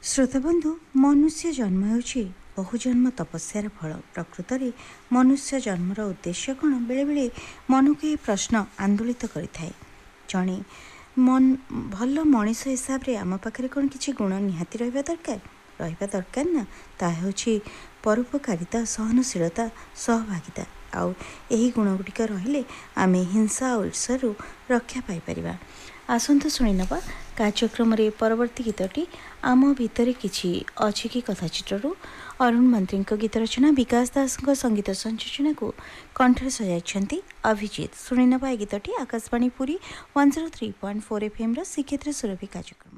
श्रोताबंधु मनुष्य जन्म होछि बहुजन्म तपस्यार फल। प्रकृत में मनुष्य जन्मर उद्देश्य कौन बेले बेले मन को यह प्रश्न आंदोलित करें। जड़े मन भल मनीष हिसाब से आम पाखे कौन किसी गुण निहाती रहा दरकार ना ताकि परोपकारिता सहनशीलता सहभागिता आउ यही गुणगुड़िक रहिले आम हिंसा और ईर्ष्यारू रक्षा पाइपर। आसतु शुणी नवा कार्यक्रम परवर्ती गीतटी आम भितर किछि अछि कि कथाचित्रु अरुण मंत्री गीत रचना विकास दास संगीत संयोजन को कंठर सजाई अभिजीत। शुणी नवा गीतटी आकाशवाणी पुरी 103.4 FM श्रीक्षेत्र सुरभि कार्यक्रम।